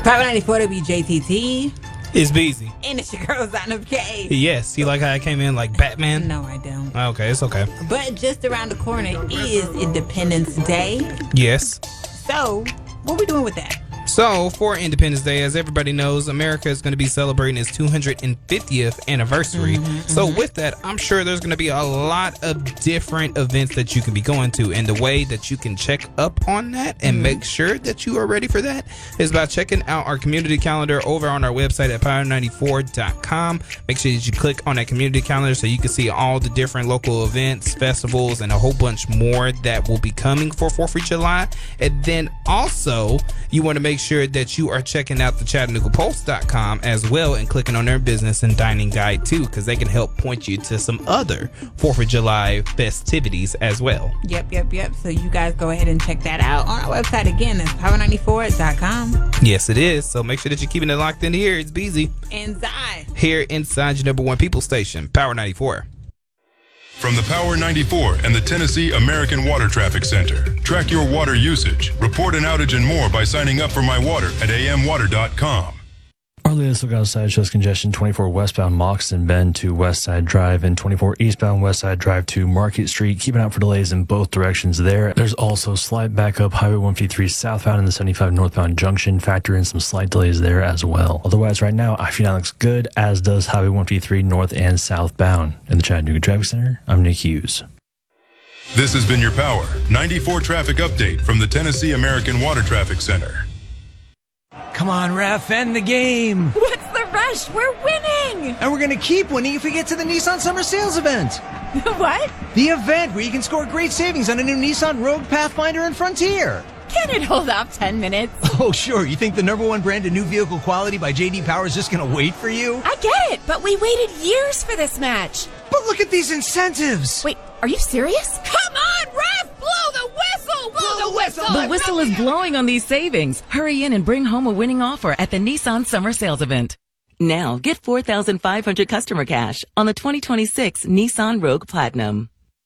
594 WJTT. It's Beezy. And it's your girl, Zainab K. Yes, you like how I came in like Batman? No, I don't. Okay, it's okay. But just around the corner is Independence Day. Yes. So, what we doing with that? So, for Independence Day, as everybody knows, America is going to be celebrating its 250th anniversary. So, with that, I'm sure there's going to be a lot of different events that you can be going to. And the way that you can check up on that and make sure that you are ready for that is by checking out our community calendar over on our website at power94.com. Make sure that you click on that community calendar so you can see all the different local events, festivals, and a whole bunch more that will be coming for 4th of July. And then also, you want to make sure that you are checking out the ChattanoogaPulse.com as well and clicking on their business and dining guide too, because they can help point you to some other 4th of July festivities as well. Yep. So you guys go ahead and check that out on our website. Again, it's power94.com. Yes, it is. So make sure that you're keeping it locked in here. It's Beezy. And Zai. Here inside your number one people station, Power 94. From the Power 94 and the Tennessee American Water Traffic Center. Track your water usage, report an outage and more by signing up for My Water at amwater.com. Our latest look outside shows congestion 24 westbound Moxon Bend to West Side Drive and 24 eastbound West Side Drive to Market Street. Keep an eye out for delays in both directions there. There's also slight backup Highway 153 southbound and the 75 northbound junction. Factor in some slight delays there as well. Otherwise, right now, I-59 looks good, as does Highway 153 north and southbound. In the Chattanooga Traffic Center, I'm Nick Hughes. This has been your Power 94 traffic update from the Tennessee American Water Traffic Center. Come on, ref, end the game. What's the rush? We're winning. And we're going to keep winning if we get to the Nissan Summer Sales event. What? The event where you can score great savings on a new Nissan Rogue, Pathfinder, and Frontier. Can it hold off 10 minutes? Oh, sure. You think the #1 brand of new vehicle quality by J.D. Power is just going to wait for you? I get it, but we waited years for this match. But look at these incentives. Wait, are you serious? Come on, ref! Blow the whistle! Blow the whistle! The whistle is blowing on these savings. Hurry in and bring home a winning offer at the Nissan Summer Sales event. Now, get 4,500 customer cash on the 2026 Nissan Rogue Platinum.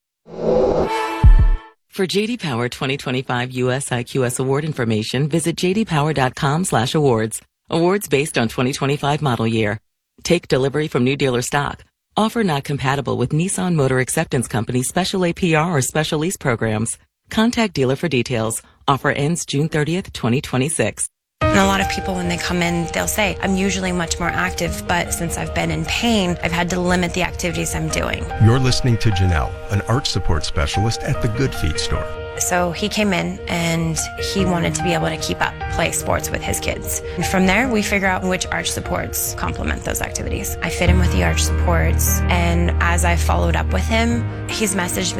For J.D. Power 2025 US IQS award information, visit jdpower.com/awards. Awards based on 2025 model year. Take delivery from new dealer stock. Offer not compatible with Nissan Motor Acceptance Company special APR or special lease programs. Contact dealer for details. Offer ends June 30th, 2026. And a lot of people, when they come in, they'll say, I'm usually much more active, but since I've been in pain, I've had to limit the activities I'm doing. You're listening to Janelle, an arch support specialist at the Good Feet store. So he came in and he wanted to be able to keep up, play sports with his kids. And from there, we figure out which arch supports complement those activities. I fit in with the arch supports, and as I followed up with him, he's messaged me